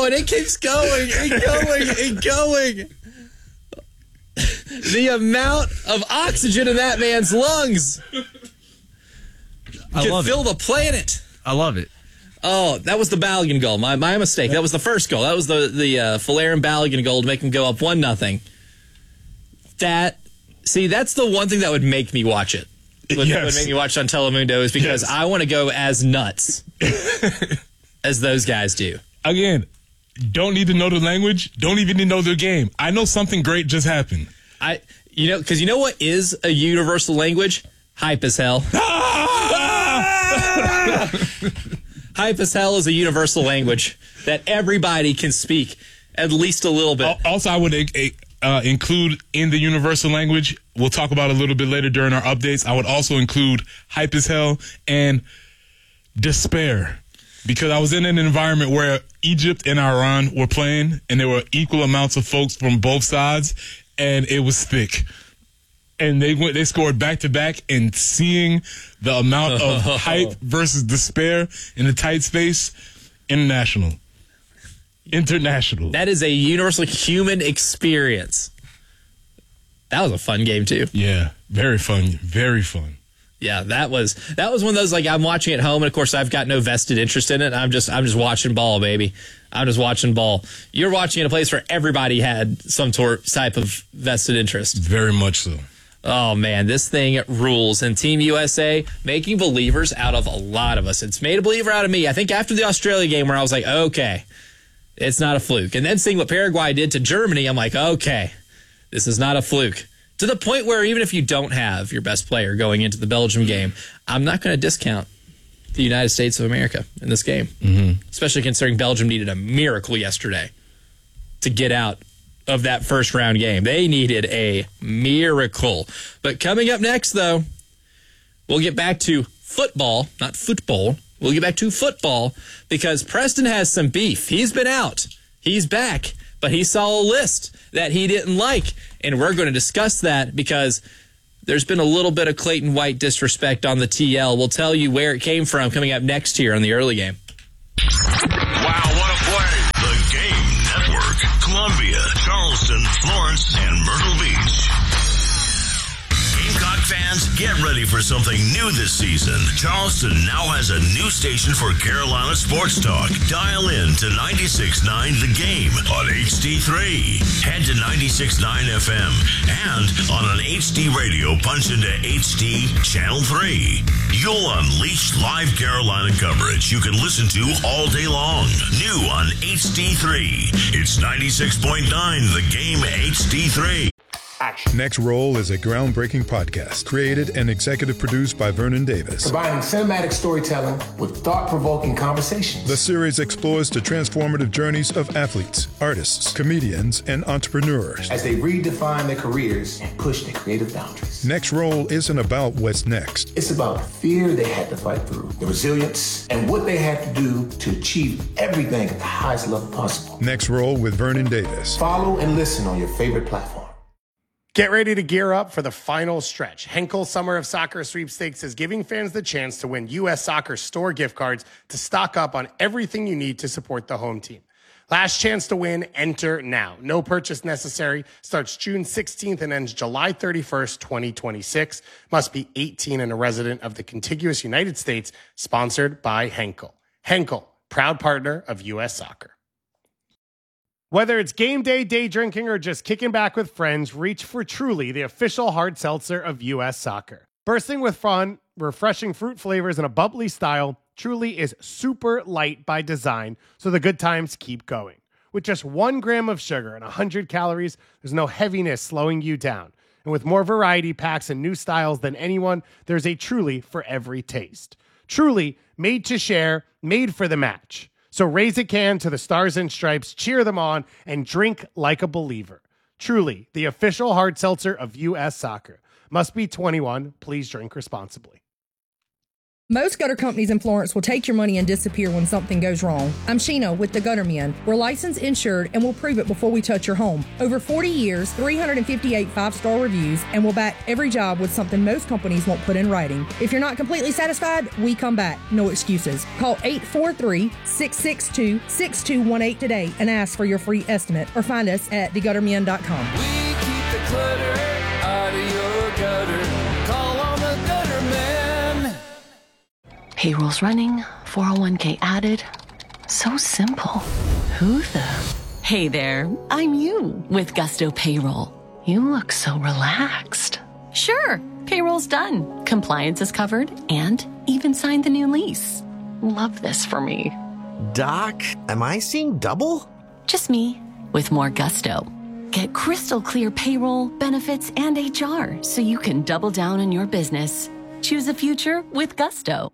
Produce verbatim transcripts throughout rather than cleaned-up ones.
going. It keeps going and going and going. The amount of oxygen in that man's lungs I could love fill it. the planet. I love it. Oh, that was the Balogun goal. My my mistake. That was the first goal. That was the the uh, Falair and Balogun goal to make him go up one nothing. That see, that's the one thing that would make me watch it. Would, yes. would make me watch it on Telemundo is because yes. I want to go as nuts as those guys do. Again, don't need to know the language. Don't even need to know the game. I know something great just happened. I you know because you know what is a universal language? Hype as hell. Hype as hell is a universal language that everybody can speak at least a little bit. Also, I would uh, include in the universal language, we'll talk about it a little bit later during our updates, I would also include hype as hell and despair. Because I was in an environment where Egypt and Iran were playing, and there were equal amounts of folks from both sides, and it was thick. And they went, they scored back to back, and seeing the amount of hype versus despair in a tight space, international, international. That is a universal human experience. That was a fun game too. Yeah, very fun, very fun. Yeah, that was that was one of those like I'm watching at home, and of course I've got no vested interest in it. I'm just I'm just watching ball, baby. I'm just watching ball. You're watching in a place where everybody had some tor- type of vested interest. Very much so. Oh, man, this thing rules. And Team U S A making believers out of a lot of us. It's made a believer out of me. I think after the Australia game where I was like, okay, it's not a fluke. And then seeing what Paraguay did to Germany, I'm like, okay, this is not a fluke. To the point where even if you don't have your best player going into the Belgium game, I'm not going to discount the United States of America in this game, mm-hmm. especially considering Belgium needed a miracle yesterday to get out of that first round game. They needed a miracle. But coming up next, though, we'll get back to football, not football. We'll get back to football because Preston has some beef. He's been out. He's back. But he saw a list that he didn't like. And we're going to discuss that because there's been a little bit of Clayton White disrespect on the T L. We'll tell you where it came from coming up next here on the early game. Wow, what a play. The Game Network. Columbia, Charleston, Florence, and Myrtle Beach. Gamecock fans, get ready for something new this season. Charleston now has a new station for Carolina sports talk. Dial in to ninety-six point nine The Game on H D three. Head to ninety-six point nine F M and on an H D radio, punch into H D Channel three. You'll unleash live Carolina coverage you can listen to all day long. New on H D three. It's ninety-six point nine The Game H D three. Action. Next Roll is a groundbreaking podcast created and executive produced by Vernon Davis. Combining cinematic storytelling with thought-provoking conversations. The series explores the transformative journeys of athletes, artists, comedians, and entrepreneurs as they redefine their careers and push their creative boundaries. Next Roll isn't about what's next. It's about the fear they had to fight through, the resilience, and what they had to do to achieve everything at the highest level possible. Next Roll with Vernon Davis. Follow and listen on your favorite platform. Get ready to gear up for the final stretch. Henkel Summer of Soccer Sweepstakes is giving fans the chance to win U S Soccer store gift cards to stock up on everything you need to support the home team. Last chance to win, enter now. No purchase necessary. Starts June sixteenth and ends July thirty-first, twenty twenty-six. Must be eighteen and a resident of the contiguous United States. Sponsored by Henkel. Henkel, proud partner of U S Soccer. Whether it's game day, day drinking, or just kicking back with friends, reach for Truly, the official hard seltzer of U S Soccer. Bursting with fun, refreshing fruit flavors, and a bubbly style, Truly is super light by design, so the good times keep going. With just one gram of sugar and one hundred calories, there's no heaviness slowing you down. And with more variety packs and new styles than anyone, there's a Truly for every taste. Truly, made to share, made for the match. So raise a can to the Stars and Stripes, cheer them on, and drink like a believer. Truly, the official hard seltzer of U S Soccer. Must be twenty-one. Please drink responsibly. Most gutter companies in Florence will take your money and disappear when something goes wrong. I'm Sheena with the Gutter Men. We're licensed, insured, and we'll prove it before we touch your home. Over forty years, three hundred fifty-eight five-star reviews, and we'll back every job with something most companies won't put in writing. If you're not completely satisfied, we come back. No excuses. Call eight four three, six six two, six two one eight today and ask for your free estimate, or find us at the gutter men dot com. We keep the clutter out of your gutter. Call on the Gutter Men. Payroll's running, four oh one k added. So simple. Who the? Hey there, I'm you with Gusto Payroll. You look so relaxed. Sure, payroll's done. Compliance is covered and even signed the new lease. Love this for me. Doc, am I seeing double? Just me with more gusto. Get crystal clear payroll, benefits, and H R so you can double down on your business. Choose a future with Gusto.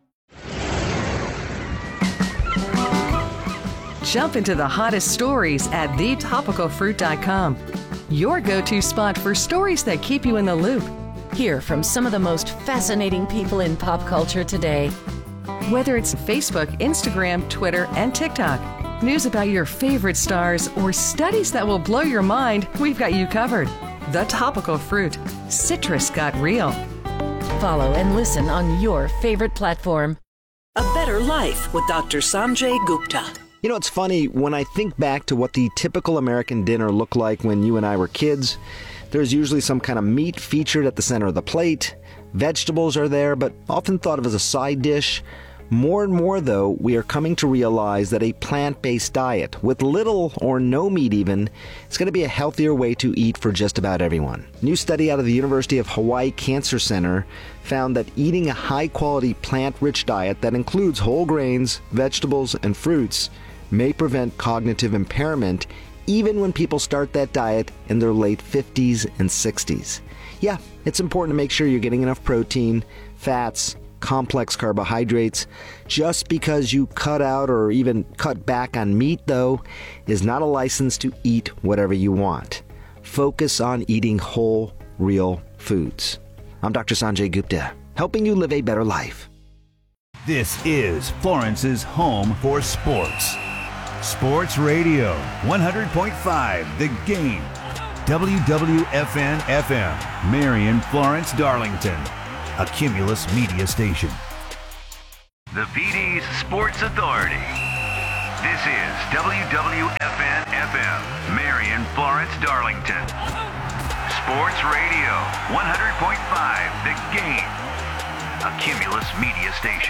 Jump into the hottest stories at the topical fruit dot com. Your go-to spot for stories that keep you in the loop. Hear from some of the most fascinating people in pop culture today. Whether it's Facebook, Instagram, Twitter, and TikTok, news about your favorite stars, or studies that will blow your mind, we've got you covered. The Topical Fruit. Citrus got real. Follow and listen on your favorite platform. A Better Life with Doctor Sanjay Gupta. You know, it's funny, when I think back to what the typical American dinner looked like when you and I were kids, there's usually some kind of meat featured at the center of the plate. Vegetables are there, but often thought of as a side dish. More and more, though, we are coming to realize that a plant-based diet, with little or no meat even, is going to be a healthier way to eat for just about everyone. A new study out of the University of Hawaii Cancer Center found that eating a high-quality plant-rich diet that includes whole grains, vegetables, and fruits may prevent cognitive impairment even when people start that diet in their late fifties and sixties. Yeah, it's important to make sure you're getting enough protein, fats, complex carbohydrates. Just because you cut out or even cut back on meat, though, is not a license to eat whatever you want. Focus on eating whole, real foods. I'm Doctor Sanjay Gupta, helping you live a better life. This is Florence's home for sports. Sports Radio, one hundred point five, The Game. W W F N F M, Marion, Florence, Darlington. A Cumulus media station. The V D's Sports Authority. This is W W F N F M, Marion, Florence, Darlington. Sports Radio, one hundred point five, The Game. A Cumulus media station.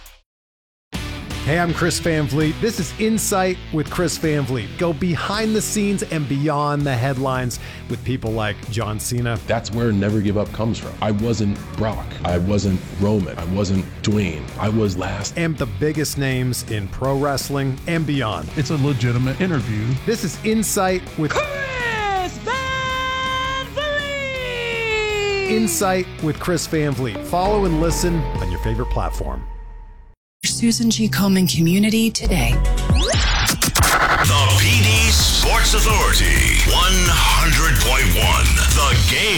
Hey, I'm Chris Van Vliet. This is Insight with Chris Van Vliet. Go behind the scenes and beyond the headlines with people like John Cena. That's where Never Give Up comes from. I wasn't Brock. I wasn't Roman. I wasn't Dwayne. I was last. And the biggest names in pro wrestling and beyond. It's a legitimate interview. This is Insight with Chris Van Vliet. Insight with Chris Van Vliet. Follow and listen on your favorite platform. Susan G. Komen Community today. The P D Sports Authority, one hundred point one, The Game.